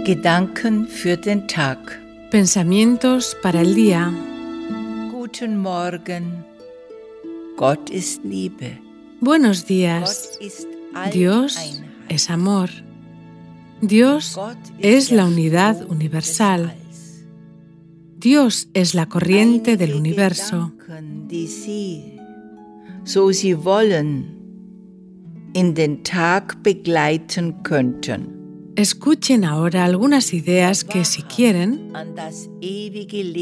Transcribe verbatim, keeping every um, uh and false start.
Gedanken für den Tag. Pensamientos para el día. Guten Morgen. Gott ist Liebe. Buenos días. Gott ist Dios Alleinheit. es amor. Dios Gott es der la unidad Strom universal. des Alls. Dios es la corriente del Einige universo. Gedanken, die Sie, so Sie wollen, in den Tag begleiten könnten. Escuchen ahora algunas ideas que, si quieren, An das ewige Leben